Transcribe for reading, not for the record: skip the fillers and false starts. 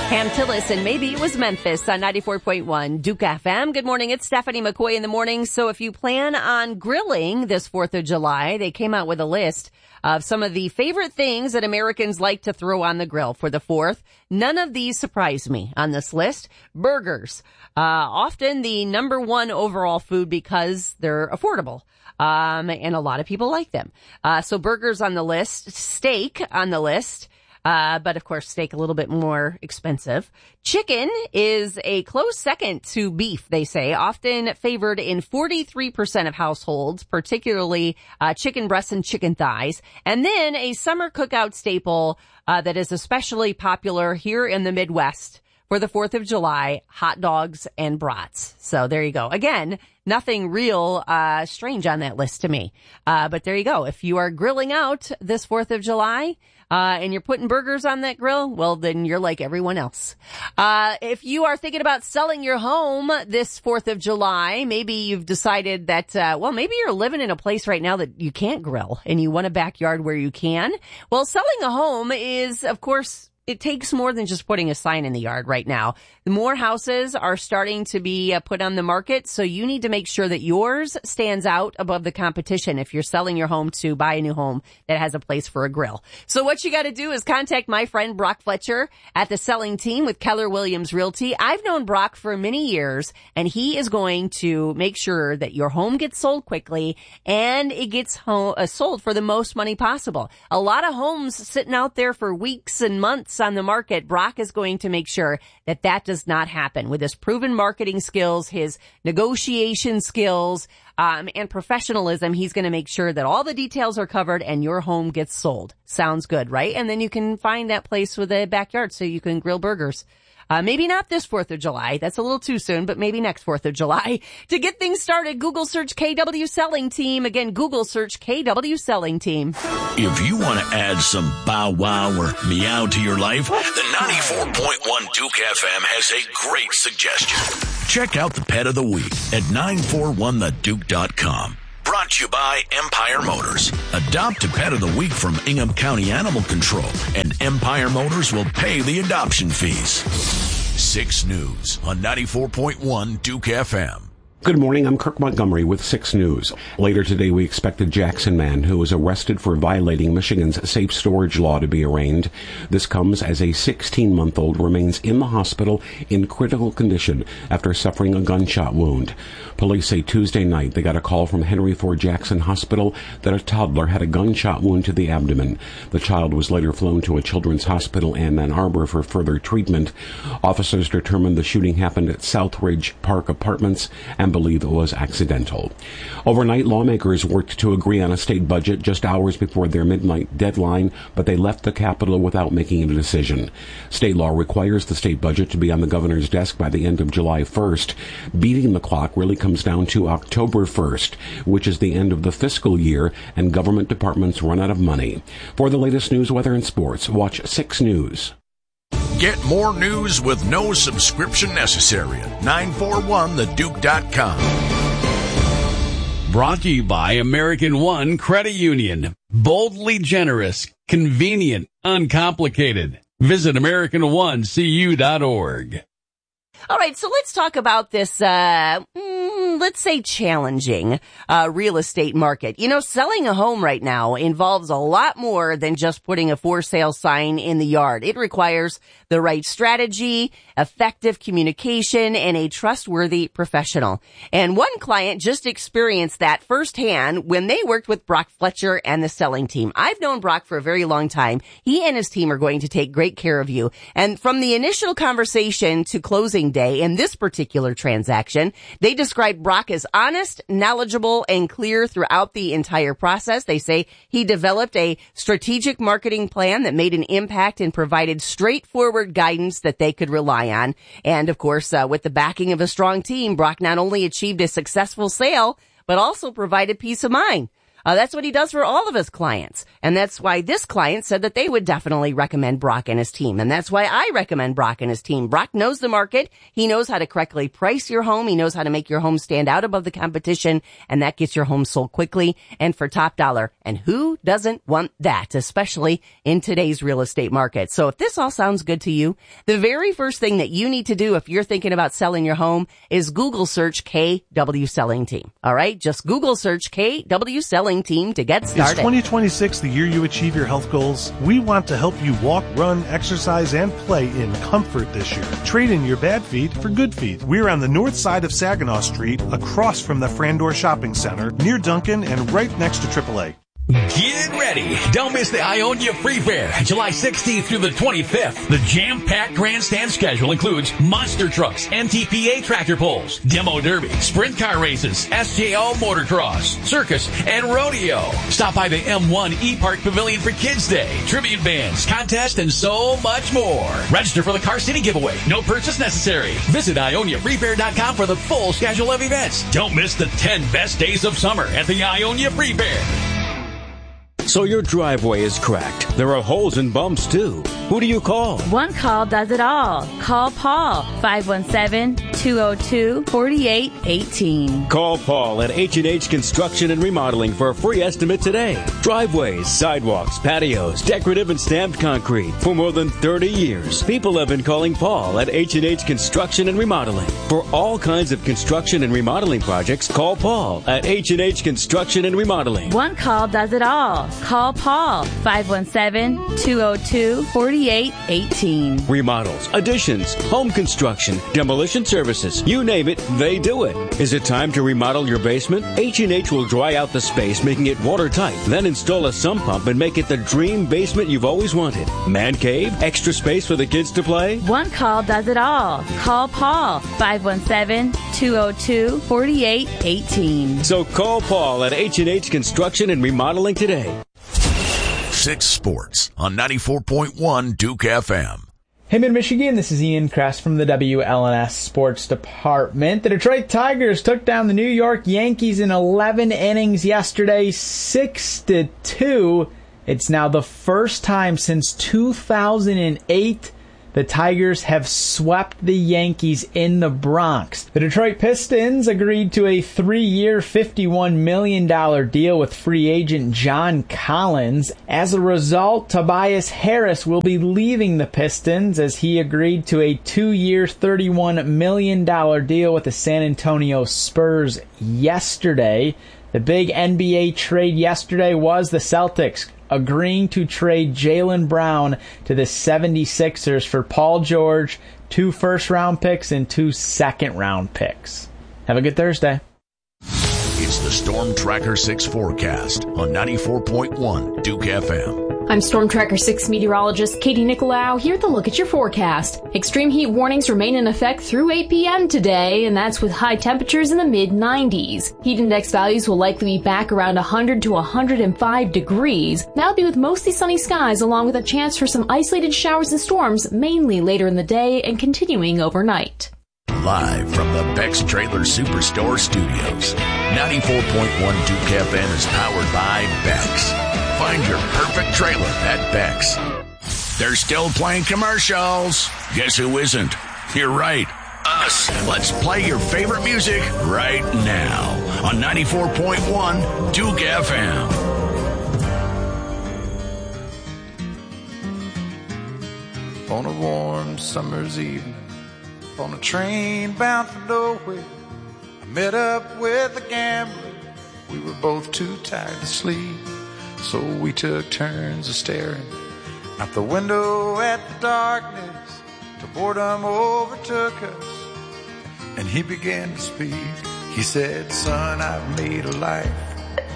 Pam Tillis, and maybe it was Memphis on 94.1 Duke FM. Good morning. It's Stephanie McCoy in the morning. So if you plan on grilling this 4th of July, they came out with a list of some of the favorite things that Americans like to throw on the grill for the 4th. None of these surprised me on this list. Burgers, often the number one overall food because they're affordable. And a lot of people like them. So burgers on the list, steak on the list. But of course, steak a little bit more expensive. Chicken is a close second to beef, they say, often favored in 43% of households, particularly chicken breasts and chicken thighs. And then a summer cookout staple that is especially popular here in the Midwest for the 4th of July, hot dogs and brats. So there you go. Again, nothing real strange on that list to me. But there you go. If you are grilling out this 4th of July, and you're putting burgers on that grill, well, then you're like everyone else. If you are thinking about selling your home this 4th of July, maybe you've decided that, maybe you're living in a place right now that you can't grill and you want a backyard where you can. Well, selling a home is, of course, it takes more than just putting a sign in the yard right now. More houses are starting to be put on the market, so you need to make sure that yours stands out above the competition if you're selling your home to buy a new home that has a place for a grill. So what you got to do is contact my friend Brock Fletcher at the selling team with Keller Williams Realty. I've known Brock for many years, and he is going to make sure that your home gets sold quickly and it gets sold for the most money possible. A lot of homes sitting out there for weeks and months on the market. Brock is going to make sure that that does not happen. With his proven marketing skills, his negotiation skills, and professionalism, he's going to make sure that all the details are covered and your home gets sold. Sounds good, right? And then you can find that place with a backyard so you can grill burgers. Maybe not this 4th of July. That's a little too soon, but maybe next 4th of July. To get things started, Google search KW Selling Team. Again, Google search KW Selling Team. If you want to add some bow wow or meow to your life, the 94.1 Duke FM has a great suggestion. Check out the Pet of the Week at 941theduke.com. Brought to you by Empire Motors. Adopt a pet of the week from Ingham County Animal Control, and Empire Motors will pay the adoption fees. 6 News on 94.1 Duke FM. Good morning, I'm Kirk Montgomery with 6 News. Later today, we expect a Jackson man who was arrested for violating Michigan's safe storage law to be arraigned. This comes as a 16-month-old remains in the hospital in critical condition after suffering a gunshot wound. Police say Tuesday night they got a call from Henry Ford Jackson Hospital that a toddler had a gunshot wound to the abdomen. The child was later flown to a children's hospital in Ann Arbor for further treatment. Officers determined the shooting happened at Southridge Park Apartments and believe it was accidental. Overnight, lawmakers worked to agree on a state budget just hours before their midnight deadline, but they left the Capitol without making a decision. State law requires the state budget to be on the governor's desk by the end of July 1st. Beating the clock really comes down to October 1st, which is the end of the fiscal year, and government departments run out of money. For the latest news, weather, and sports, watch 6 News. Get more news with no subscription necessary at 941theduke.com. Brought to you by American One Credit Union. Boldly generous, convenient, uncomplicated. Visit AmericanOneCU.org. All right, so let's talk about this, let's say challenging real estate market. You know, selling a home right now involves a lot more than just putting a for sale sign in the yard. It requires the right strategy, effective communication, and a trustworthy professional. And one client just experienced that firsthand when they worked with Brock Fletcher and the selling team. I've known Brock for a very long time. He and his team are going to take great care of you. And from the initial conversation to closing day in this particular transaction, they described Brock as honest, knowledgeable, and clear throughout the entire process. They say he developed a strategic marketing plan that made an impact and provided straightforward guidance that they could rely on. And of course, with the backing of a strong team, Brock not only achieved a successful sale, but also provided peace of mind. That's what he does for all of his clients. And that's why this client said that they would definitely recommend Brock and his team. And that's why I recommend Brock and his team. Brock knows the market. He knows how to correctly price your home. He knows how to make your home stand out above the competition. And that gets your home sold quickly and for top dollar. And who doesn't want that, especially in today's real estate market? So if this all sounds good to you, the very first thing that you need to do if you're thinking about selling your home is Google search KW Selling Team. All right? Just Google search KW Selling Team to get started. Is 2026 the year you achieve your health goals? We want to help you walk, run, exercise, and play in comfort this year. Trade in your bad feet for good feet. We're on the north side of Saginaw Street, across from the Frandor Shopping Center, near Duncan, and right next to AAA. Get ready. Don't miss the Ionia Free Fair, July 16th through the 25th. The jam-packed grandstand schedule includes monster trucks, NTPA tractor pulls, demo derby, sprint car races, SJO motocross, circus, and rodeo. Stop by the M1 E-Park Pavilion for Kids Day, tribute bands, contest, and so much more. Register for the Car City giveaway. No purchase necessary. Visit IoniaFreeFair.com for the full schedule of events. Don't miss the 10 best days of summer at the Ionia Free Fair. So your driveway is cracked. There are holes and bumps, too. Who do you call? One call does it all. Call Paul, 517-202-4818. Call Paul at H&H Construction and Remodeling for a free estimate today. Driveways, sidewalks, patios, decorative and stamped concrete. For more than 30 years, people have been calling Paul at H&H Construction and Remodeling. For all kinds of construction and remodeling projects, call Paul at H&H Construction and Remodeling. One call does it all. Call Paul, 517-202-4818. Remodels, additions, home construction, demolition services, you name it, they do it. Is it time to remodel your basement? H&H will dry out the space, making it watertight. Then install a sump pump and make it the dream basement you've always wanted. Man cave, extra space for the kids to play? One call does it all. Call Paul, 517-202-4818. So call Paul at H&H Construction and Remodeling today. 6 Sports on 94.1 Duke FM. Hey, Mid-Michigan, this is Ian Kress from the WLNS Sports Department. The Detroit Tigers took down the New York Yankees in 11 innings yesterday, 6-2. It's now the first time since 2008 the Tigers have swept the Yankees in the Bronx. The Detroit Pistons agreed to a 3-year, $51 million deal with free agent John Collins. As a result, Tobias Harris will be leaving the Pistons as he agreed to a 2-year, $31 million deal with the San Antonio Spurs yesterday. The big NBA trade yesterday was the Celtics agreeing to trade Jaylen Brown to the 76ers for Paul George, 2 first-round picks, and 2 second-round picks. Have a good Thursday. It's the Storm Tracker 6 forecast on 94.1 Duke FM. I'm Storm Tracker 6 meteorologist Katie Nicolau here to look at your forecast. Extreme heat warnings remain in effect through 8 p.m. today, and that's with high temperatures in the mid-90s. Heat index values will likely be back around 100 to 105 degrees. That'll be with mostly sunny skies along with a chance for some isolated showers and storms, mainly later in the day and continuing overnight. Live from the Beck's Trailer Superstore Studios, 94.1 Duke FM is powered by Beck's. Find your perfect trailer at Beck's. They're still playing commercials. Guess who isn't? You're right. Us. Let's play your favorite music right now on 94.1 Duke FM. On a warm summer's evening, on a train bound for nowhere, I met up with a gambler. We were both too tired to sleep, so we took turns of staring out the window at the darkness till boredom overtook us, and he began to speak. He said, son, I've made a life